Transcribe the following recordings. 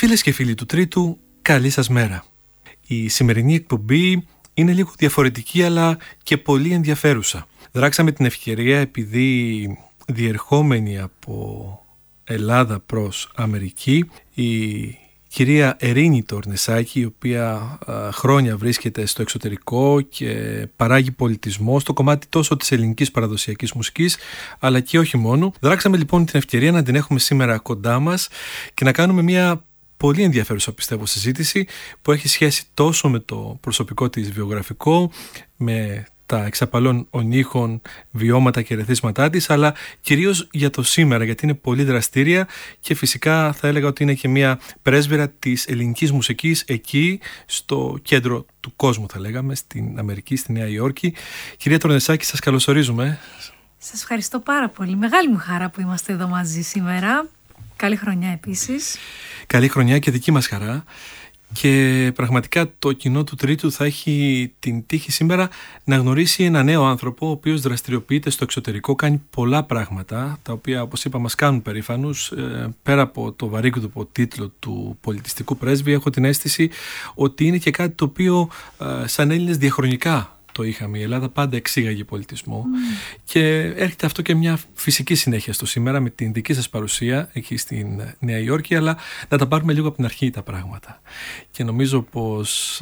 Φίλες και φίλοι του Τρίτου, καλή σας μέρα. Η σημερινή εκπομπή είναι λίγο διαφορετική αλλά και πολύ ενδιαφέρουσα. Δράξαμε την ευκαιρία επειδή διερχόμενοι από Ελλάδα προς Αμερική η κυρία Ερίνη Τορνεσάκη, η οποία χρόνια βρίσκεται στο εξωτερικό και παράγει πολιτισμό στο κομμάτι τόσο της ελληνικής παραδοσιακής μουσικής, αλλά και όχι μόνο. Δράξαμε λοιπόν την ευκαιρία να την έχουμε σήμερα κοντά μας και να κάνουμε μια πολύ ενδιαφέρουσα, πιστεύω, συζήτηση που έχει σχέση τόσο με το προσωπικό της βιογραφικό, με τα εξαπαλών ονείχων, βιώματα και ερεθίσματά της, αλλά κυρίως για το σήμερα, γιατί είναι πολύ δραστήρια και φυσικά θα έλεγα ότι είναι και μια πρέσβυρα της ελληνικής μουσικής εκεί στο κέντρο του κόσμου, θα λέγαμε, στην Αμερική, στη Νέα Υόρκη. Κυρία Τορνεσάκη, σας καλωσορίζουμε. Σας ευχαριστώ πάρα πολύ. Μεγάλη μου χαρά που είμαστε εδώ μαζί σήμερα. Καλή χρονιά επίσης. Καλή χρονιά και δική μας χαρά. Και πραγματικά το κοινό του Τρίτου θα έχει την τύχη σήμερα να γνωρίσει ένα νέο άνθρωπο ο οποίος δραστηριοποιείται στο εξωτερικό, κάνει πολλά πράγματα τα οποία, όπως είπα, μας κάνουν περήφανους. Πέρα από το βαρύγδουπο τίτλο του πολιτιστικού πρέσβη, έχω την αίσθηση ότι είναι και κάτι το οποίο σαν Έλληνες διαχρονικά το είχαμε. Η Ελλάδα πάντα εξήγαγε πολιτισμό και έρχεται αυτό και μια φυσική συνέχεια στο σήμερα με την δική σας παρουσία εκεί στην Νέα Υόρκη, αλλά να τα πάρουμε λίγο από την αρχή τα πράγματα. Και νομίζω πως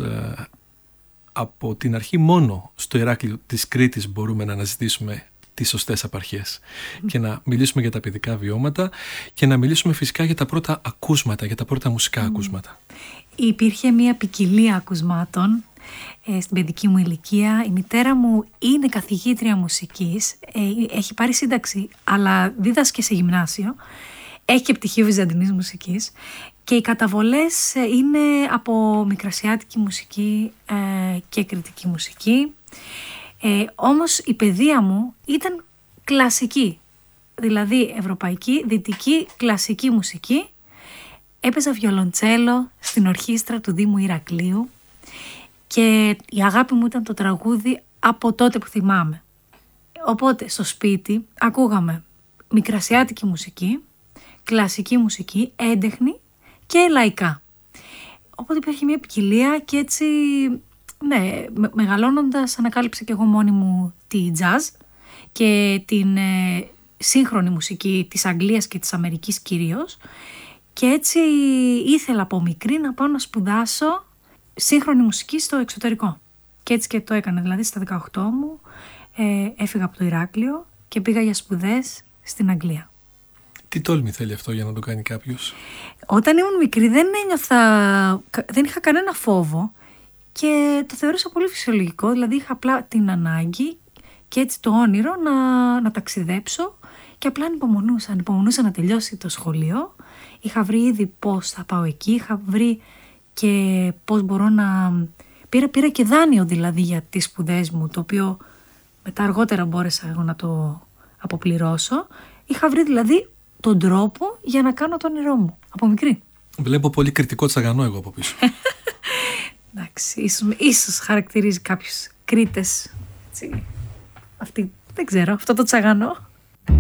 από την αρχή μόνο στο Ηράκλειο της Κρήτης μπορούμε να αναζητήσουμε τις σωστές απαρχές και να μιλήσουμε για τα παιδικά βιώματα και να μιλήσουμε φυσικά για τα πρώτα ακούσματα, για τα πρώτα μουσικά ακούσματα. Υπήρχε μια ποικιλία ακουσμάτων στην παιδική μου ηλικία. Η μητέρα μου είναι καθηγήτρια μουσικής, έχει πάρει σύνταξη αλλά δίδασκε σε γυμνάσιο, έχει και πτυχίο βυζαντινής μουσικής και οι καταβολές είναι από μικρασιάτικη μουσική και κριτική μουσική. Όμως η παιδεία μου ήταν κλασική, δηλαδή ευρωπαϊκή, δυτική, κλασική μουσική. Έπαιζα βιολοντσέλο στην ορχήστρα του Δήμου Ηρακλείου και η αγάπη μου ήταν το τραγούδι από τότε που θυμάμαι. Οπότε στο σπίτι ακούγαμε μικρασιάτικη μουσική, κλασική μουσική, έντεχνη και λαϊκά. Οπότε υπήρχε μια ποικιλία και έτσι, ναι, μεγαλώνοντας ανακάλυψα και εγώ μόνη μου τη jazz και την σύγχρονη μουσική της Αγγλίας και της Αμερικής κυρίως. Και έτσι ήθελα από μικρή να πάω να σπουδάσω σύγχρονη μουσική στο εξωτερικό. Και έτσι και το έκανα. Δηλαδή στα 18 μου έφυγα από το Ηράκλειο και πήγα για σπουδές στην Αγγλία. Τι τόλμη θέλει αυτό για να το κάνει κάποιος? Όταν ήμουν μικρή δεν είχα κανένα φόβο και το θεωρούσα πολύ φυσιολογικό. Δηλαδή είχα απλά την ανάγκη και έτσι το όνειρο να ταξιδέψω και απλά ανυπομονούσα να τελειώσει το σχολείο. Είχα βρει ήδη πώς θα πάω εκεί, είχα βρει και πώς μπορώ να... Πήρα και δάνειο δηλαδή για τις σπουδές μου, το οποίο μετά αργότερα μπόρεσα εγώ να το αποπληρώσω. Είχα βρει δηλαδή τον τρόπο για να κάνω το όνειρό μου, από μικρή. Βλέπω πολύ κριτικό τσαγανό εγώ από πίσω. Εντάξει, ίσως χαρακτηρίζει κάποιους Κρήτες. Αυτή, δεν ξέρω, αυτό το τσαγανό.